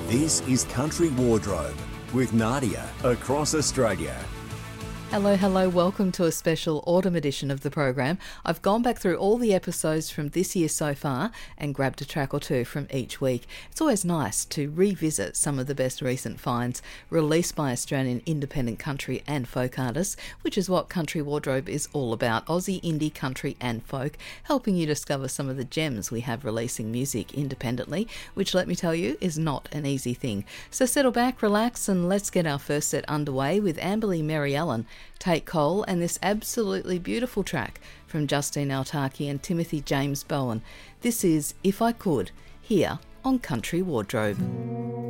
This is Country Wardrobe with Nadia across Australia. Hello, welcome to a special autumn edition of the program. I've gone back through all the episodes from this year so far and grabbed a track or two from each week. It's always nice to revisit some of the best recent finds released by Australian independent country and folk artists, which is what Country Wardrobe is all about. Aussie, indie, country and folk, helping you discover some of the gems we have releasing music independently, which, let me tell you, is not an easy thing. So settle back, relax, and let's get our first set underway with Amberly Mary Ellen, Tate Cole, and this absolutely beautiful track from Justine Altaki and Timothy James Bowen. This is If I Could, here on Country Wardrobe.